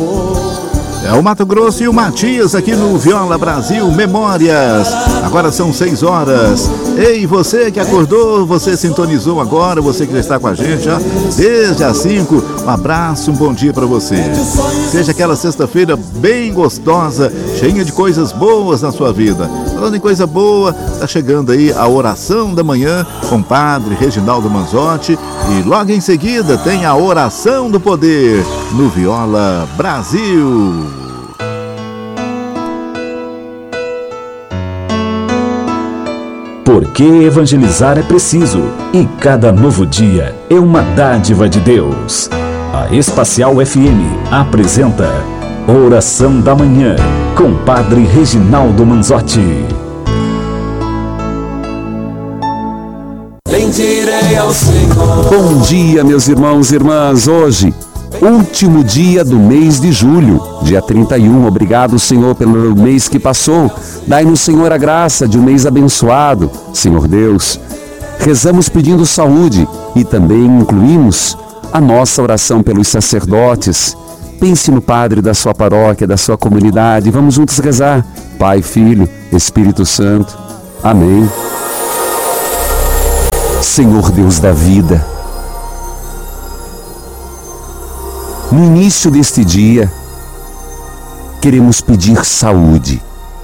É o Mato Grosso e o Matias aqui no Viola Brasil Memórias. Agora são 6 horas. Ei, você que acordou, você sintonizou agora, você que já está com a gente já desde as 5. Um abraço, um bom dia para você. Seja aquela sexta-feira bem gostosa, cheia de coisas boas na sua vida. Falando em coisa boa, tá chegando aí a oração da manhã com o padre Reginaldo Manzotti. E logo em seguida tem a oração do poder no Viola Brasil. Porque evangelizar é preciso e cada novo dia é uma dádiva de Deus. A Espacial FM apresenta Oração da Manhã com Padre Reginaldo Manzotti. Bendirei ao Senhor. Bom dia, meus irmãos e irmãs. Hoje, último dia do mês de julho, dia 31. Obrigado, Senhor, pelo mês que passou. Dai-nos, Senhor, a graça de um mês abençoado. Senhor Deus, rezamos pedindo saúde e também incluímos a nossa oração pelos sacerdotes. Pense no padre da sua paróquia, da sua comunidade. Vamos juntos rezar. Pai, Filho, Espírito Santo. Amém. Senhor Deus da vida, no início deste dia, queremos pedir saúde.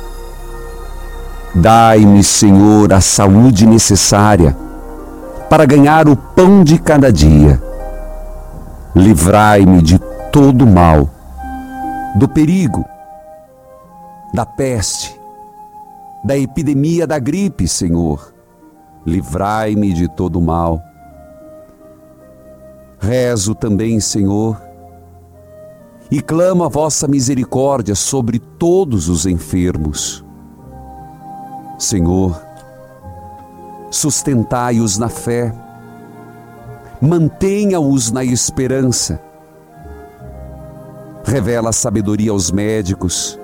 Dai-me, Senhor, a saúde necessária para ganhar o pão de cada dia. Livrai-me de todo mal, do perigo, da peste, da epidemia da gripe, Senhor. Livrai-me de todo mal. Rezo também, Senhor, e clamo a vossa misericórdia sobre todos os enfermos. Senhor, sustentai-os na fé, mantenha-os na esperança. Revela sabedoria aos médicos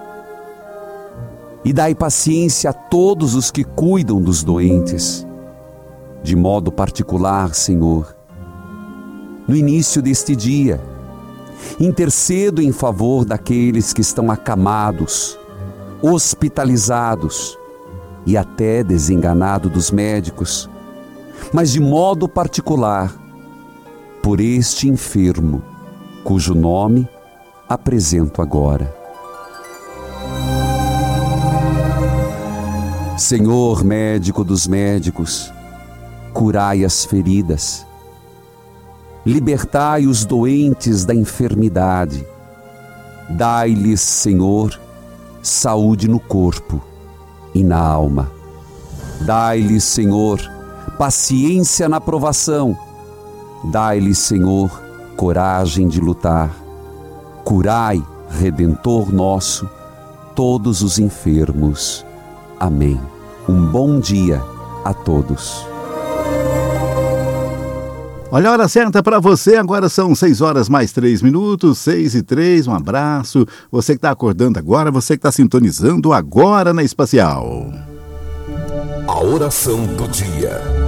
e dai paciência a todos os que cuidam dos doentes. De modo particular, Senhor, no início deste dia, intercedo em favor daqueles que estão acamados, hospitalizados e até desenganados dos médicos, mas de modo particular, por este enfermo, cujo nome apresento agora. Senhor médico dos médicos, curai as feridas, libertai os doentes da enfermidade, dai-lhes, Senhor, saúde no corpo e na alma. Dai-lhes, Senhor, paciência na provação, dai-lhes, Senhor, coragem de lutar. Curai, Redentor nosso, todos os enfermos. Amém. Um bom dia a todos. Olha a hora certa para você, agora são 6 horas mais 3 minutos, 6:03, um abraço. Você que está acordando agora, você que está sintonizando agora na Espacial. A oração do dia.